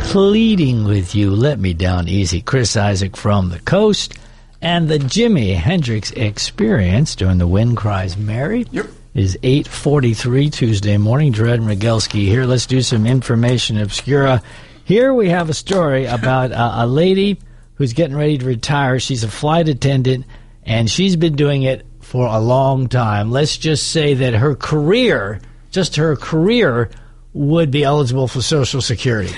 Pleading with You, Let Me Down Easy. Chris Isaak from the Coast. And the Jimi Hendrix Experience during the Wind Cries Mary. Yep. Is 8:43 Tuesday morning. Dred Miguelski here. Let's do some information obscura. Here we have a story about a lady who's getting ready to retire. She's a flight attendant, and she's been doing it for a long time. Let's just say that her career, would be eligible for Social Security.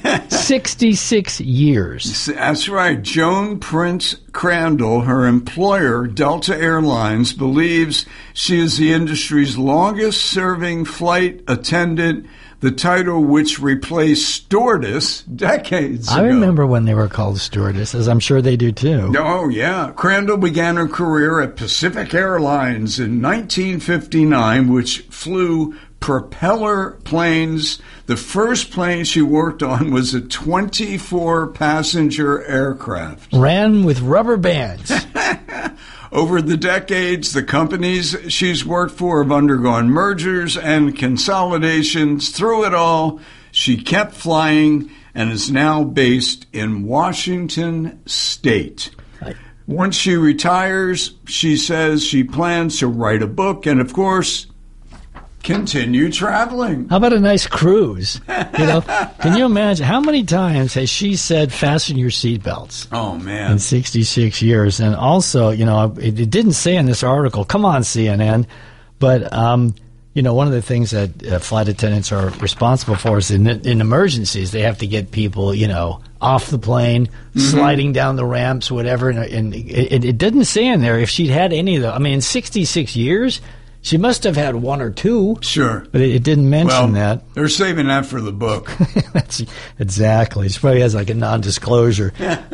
66 years. That's right. Joan Prince Crandall, her employer, Delta Airlines, believes she is the industry's longest-serving flight attendant, the title which replaced stewardess decades ago. I remember when they were called stewardesses. I'm sure they do too. Oh, yeah. Crandall began her career at Pacific Airlines in 1959, which flew propeller planes. The first plane she worked on was a 24-passenger aircraft. Ran with rubber bands. Over the decades, the companies she's worked for have undergone mergers and consolidations. Through it all, she kept flying and is now based in Washington State. Once she retires, she says she plans to write a book and, of course, continue traveling. How about a nice cruise? Can you imagine how many times has she said, "Fasten your seatbelts"? Oh man! In 66 years, and also, it didn't say in this article. Come on, CNN, but one of the things that flight attendants are responsible for is in emergencies, they have to get people, off the plane, sliding down the ramps, whatever. And it didn't say in there if she'd had any of those. I mean, in 66 years. She must have had one or two. Sure. But it didn't mention that. They're saving that for the book. That's exactly. She probably has like a non-disclosure.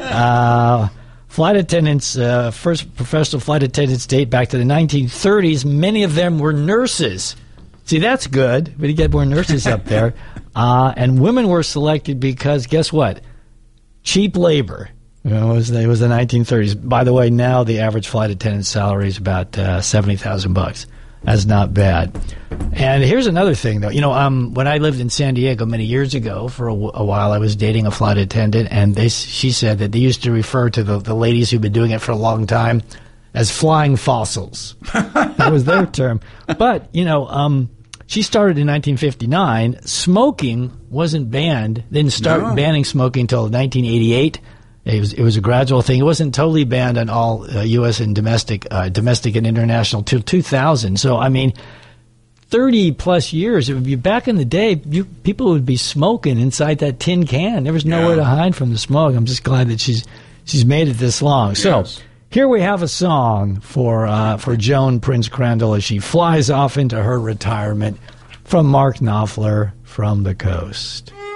Flight attendants, first professional flight attendants date back to the 1930s. Many of them were nurses. See, that's good. We get more nurses up there. And women were selected because, guess what? Cheap labor. It was the 1930s. By the way, now the average flight attendant salary is about $70,000. That's not bad. And here's another thing, though. When I lived in San Diego many years ago, for a while, I was dating a flight attendant, and she said that they used to refer to the ladies who've been doing it for a long time as flying fossils. That was their term. But, she started in 1959. Smoking wasn't banned. They didn't start banning smoking until 1988. It was a gradual thing. It wasn't totally banned on all U.S. and domestic and international till 2000. So, 30-plus years, it would be back in the day, people would be smoking inside that tin can. There was nowhere to hide from the smoke. I'm just glad that she's made it this long. Yes. So, here we have a song for Joan Prince Crandall as she flies off into her retirement from Mark Knopfler from the Coast.